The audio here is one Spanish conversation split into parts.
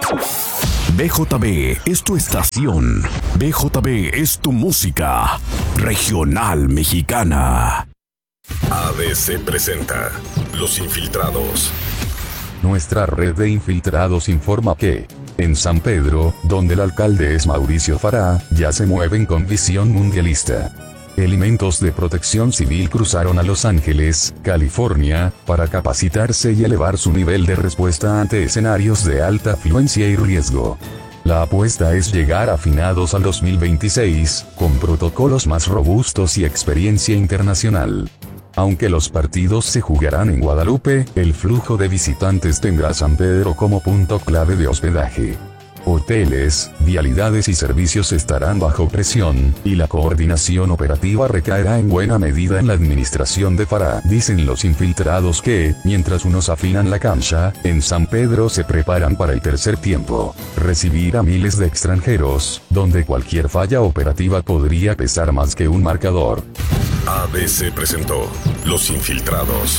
BJB es tu estación. BJB es tu música regional mexicana. ABC presenta Los Infiltrados. Nuestra red de infiltrados informa que, en San Pedro, donde el alcalde es Mauricio Farah, ya se mueven con visión mundialista. Elementos de protección civil cruzaron a Los Ángeles, California, para capacitarse y elevar su nivel de respuesta ante escenarios de alta afluencia y riesgo. La apuesta es llegar afinados al 2026, con protocolos más robustos y experiencia internacional. Aunque los partidos se jugarán en Guadalupe, el flujo de visitantes tendrá San Pedro como punto clave de hospedaje. Hoteles, vialidades y servicios estarán bajo presión, y la coordinación operativa recaerá en buena medida en la administración de Farah. Dicen los infiltrados que, mientras unos afinan la cancha, en San Pedro se preparan para el tercer tiempo. Recibir a miles de extranjeros, donde cualquier falla operativa podría pesar más que un marcador. ABC presentó Los Infiltrados.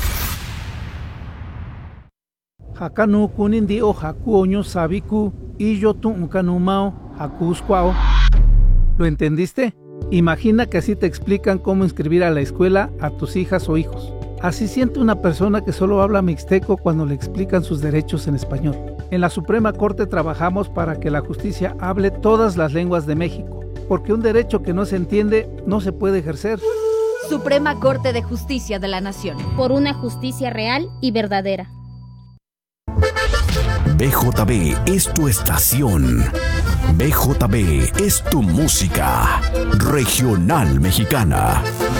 Hakanu kunindi o hakuoño sabiku y yo tu unkanumao hakusquao. ¿Lo entendiste? Imagina que así te explican cómo inscribir a la escuela a tus hijas o hijos. Así siente una persona que solo habla mixteco cuando le explican sus derechos en español. En la Suprema Corte trabajamos para que la justicia hable todas las lenguas de México, porque un derecho que no se entiende no se puede ejercer. Suprema Corte de Justicia de la Nación. Por una justicia real y verdadera. BJB es tu estación. BJB es tu música regional mexicana.